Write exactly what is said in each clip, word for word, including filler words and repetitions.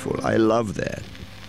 I love that.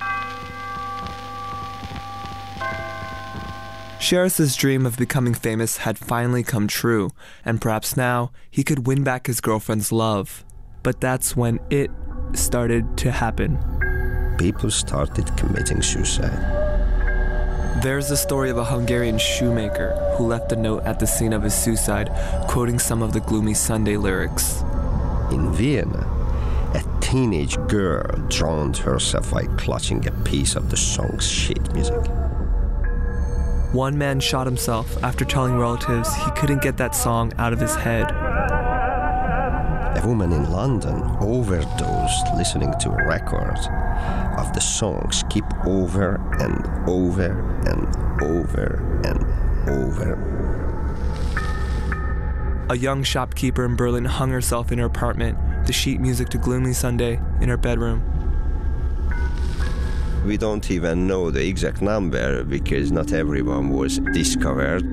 Sherris's dream of becoming famous had finally come true, and perhaps now he could win back his girlfriend's love. But that's when it started to happen. People started committing suicide. There's the story of a Hungarian shoemaker who left a note at the scene of his suicide, quoting some of the Gloomy Sunday lyrics. In Vienna, a teenage girl drowned herself by clutching a piece of the song's sheet music. One man shot himself after telling relatives he couldn't get that song out of his head. A woman in London overdosed listening to a record of the song Skip Over and Over and Over and Over. A young shopkeeper in Berlin hung herself in her apartment to sheet music to Gloomy Sunday in her bedroom. We don't even know the exact number because not everyone was discovered.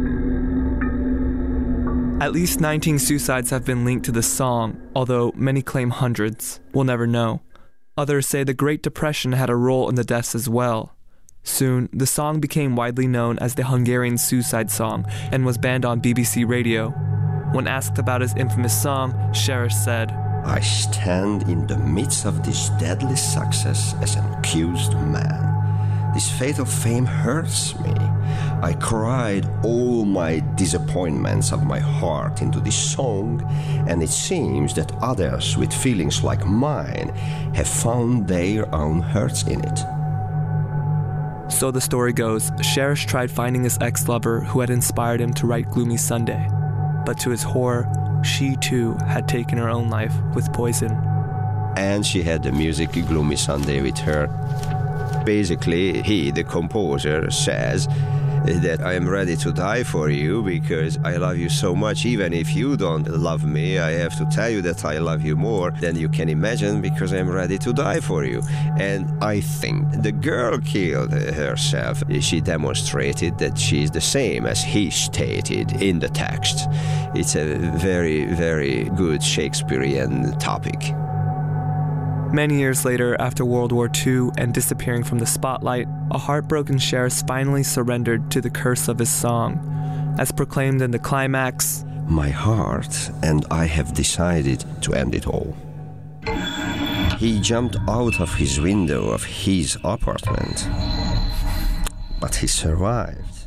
At least nineteen suicides have been linked to the song, although many claim hundreds. We'll never know. Others say the Great Depression had a role in the deaths as well. Soon, the song became widely known as the Hungarian suicide song and was banned on B B C Radio. When asked about his infamous song, Sherris said, I stand in the midst of this deadly success as an accused man. This fatal fame hurts me. I cried all my disappointments of my heart into this song, and it seems that others with feelings like mine have found their own hurts in it. So the story goes, Sherris tried finding his ex-lover who had inspired him to write Gloomy Sunday. But to his horror, she too had taken her own life with poison. And she had the music Gloomy Sunday with her. Basically, he, the composer, says that I am ready to die for you because I love you so much. Even if you don't love me, I have to tell you that I love you more than you can imagine because I am ready to die for you. And I think the girl killed herself. She demonstrated that she is the same as he stated in the text. It's a very, very good Shakespearean topic. Many years later, after World War Two and disappearing from the spotlight, a heartbroken Sherris finally surrendered to the curse of his song. As proclaimed in the climax, my heart and I have decided to end it all. He jumped out of his window of his apartment, but he survived.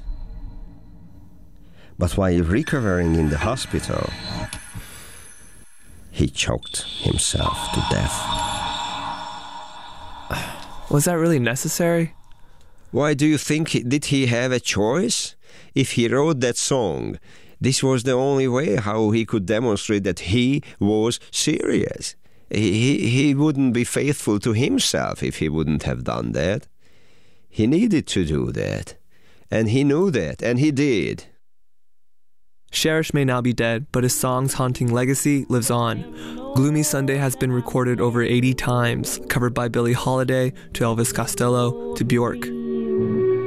But while recovering in the hospital, he choked himself to death. Was that really necessary? Why do you think, he, did he have a choice? If he wrote that song, this was the only way how he could demonstrate that he was serious. He, he, he wouldn't be faithful to himself if he wouldn't have done that. He needed to do that. And he knew that, and he did. Sherris may now be dead, but his song's haunting legacy lives on. Gloomy Sunday has been recorded over eighty times, covered by Billie Holiday to Elvis Costello to Bjork.